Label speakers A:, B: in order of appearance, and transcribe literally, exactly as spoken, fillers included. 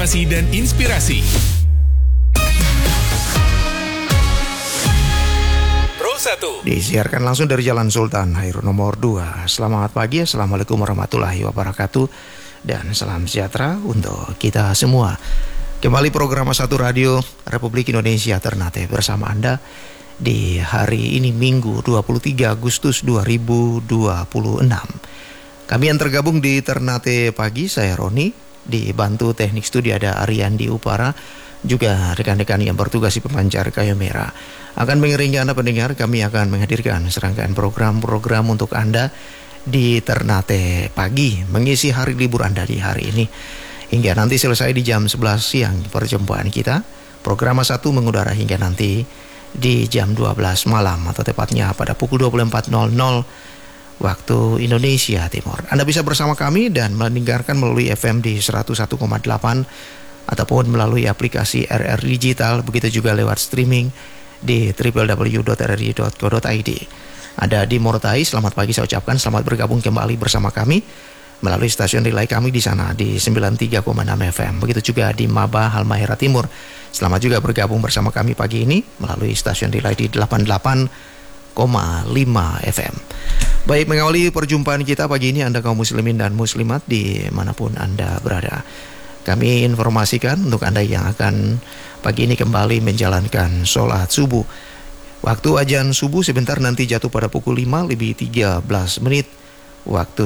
A: motivasi dan inspirasi. Pro satu
B: disiarkan langsung dari Jalan Sultan Hairun nomor dua. Selamat pagi, Assalamualaikum warahmatullahi wabarakatuh, dan salam sejahtera untuk kita semua. Kembali program Satu Radio Republik Indonesia Ternate bersama Anda di hari ini Minggu dua puluh tiga Agustus dua ribu dua puluh enam. Kami yang tergabung di Ternate pagi, saya Roni, dibantu teknik studi ada Ariandi Upara, juga rekan-rekan yang bertugas di pemancar kayu merah. Akan mengiringi Anda pendengar, kami akan menghadirkan serangkaian program-program untuk Anda di Ternate pagi, mengisi hari libur Anda di hari ini hingga nanti selesai di jam sebelas siang perjumpaan kita. Program satu mengudara hingga nanti di jam dua belas malam, atau tepatnya pada pukul dua puluh empat nol nol waktu Indonesia Timur. Anda bisa bersama kami dan mendengarkan melalui F M di seratus satu koma delapan ataupun melalui aplikasi R R Digital, begitu juga lewat streaming di w w w dot r r i dot co dot i d. Ada di Morotai, selamat pagi saya ucapkan, selamat bergabung kembali bersama kami melalui stasiun relay kami di sana di sembilan puluh tiga koma enam F M. Begitu juga di Maba Halmahera Timur. Selamat juga bergabung bersama kami pagi ini melalui stasiun relay di delapan puluh delapan koma lima F M. Baik, mengawali perjumpaan kita pagi ini Anda kaum muslimin dan muslimat dimanapun Anda berada, kami informasikan untuk Anda yang akan pagi ini kembali menjalankan sholat subuh. Waktu azan subuh sebentar nanti jatuh pada pukul lima lebih tiga belas menit waktu